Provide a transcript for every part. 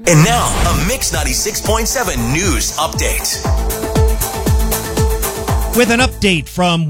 And now, a Mix 96.7 news update. With an update from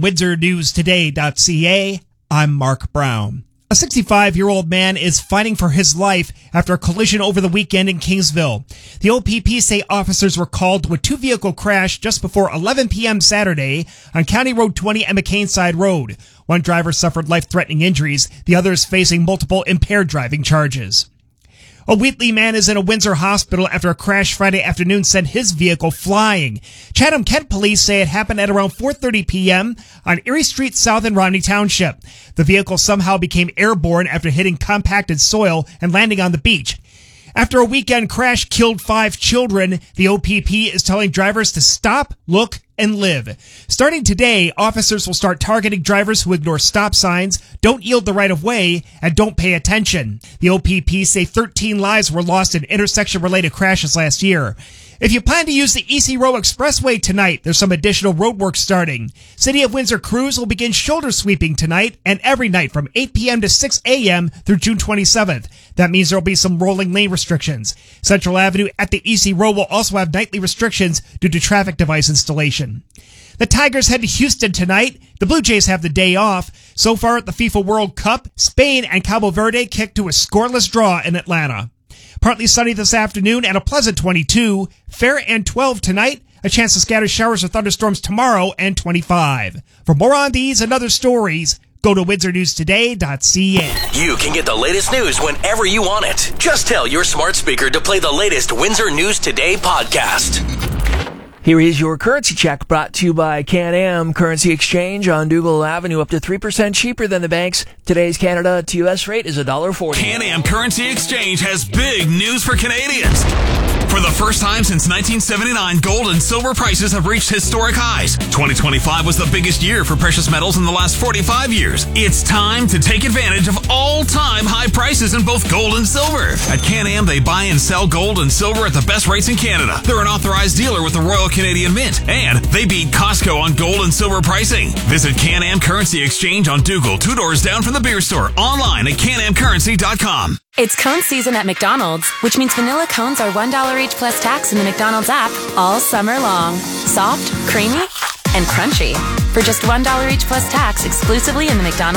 WindsorNewsToday.ca, I'm Mark Brown. A 65-year-old man is fighting for his life after a collision over the weekend in Kingsville. The OPP say officers were called to a two-vehicle crash just before 11 p.m. Saturday on County Road 20 and McCainside Road. One driver suffered life-threatening injuries. The other is facing multiple impaired driving charges. A Wheatley man is in a Windsor hospital after a crash Friday afternoon sent his vehicle flying. Chatham-Kent police say it happened at around 4:30 p.m. on Erie Street South in Romney Township. The vehicle somehow became airborne after hitting compacted soil and landing on the beach. After a weekend crash killed 5 children, the OPP is telling drivers to stop, look, and live. Starting today, officers will start targeting drivers who ignore stop signs, don't yield the right of way, and don't pay attention. The OPP say 13 lives were lost in intersection-related crashes last year. If you plan to use the EC Row Expressway tonight, there's some additional road work starting. City of Windsor crews will begin shoulder sweeping tonight and every night from 8 p.m. to 6 a.m. through June 27th. That means there'll be some rolling lane restrictions. Central Avenue at the EC Row will also have nightly restrictions due to traffic device installation. The Tigers head to Houston tonight. The Blue Jays have the day off. So far at the FIFA World Cup, Spain and Cabo Verde kicked to a scoreless draw in Atlanta. Partly sunny this afternoon and a pleasant 22. Fair and 12 tonight. A chance of scattered showers or thunderstorms tomorrow and 25. For more on these and other stories, go to WindsorNewsToday.ca. You can get the latest news whenever you want it. Just tell your smart speaker to play the latest Windsor News Today podcast. Here is your currency check brought to you by Can-Am Currency Exchange on Dougal Avenue, up to 3% cheaper than the banks. Today's Canada to U.S. rate is $1.40. Can-Am Currency Exchange has big news for Canadians. For the first time since 1979, gold and silver prices have reached historic highs. 2025 was the biggest year for precious metals in the last 45 years. It's time to take advantage of all-time high prices in both gold and silver. At Can-Am, they buy and sell gold and silver at the best rates in Canada. They're an authorized dealer with the Royal Canadian Mint, and they beat Costco on gold and silver pricing. Visit Can-Am Currency Exchange on Dougal, 2 doors down from the beer store, online at canamcurrency.com. It's cone season at McDonald's, which means vanilla cones are $1 each plus tax in the McDonald's app all summer long. Soft, creamy, and crunchy. For just $1 each plus tax exclusively in the McDonald's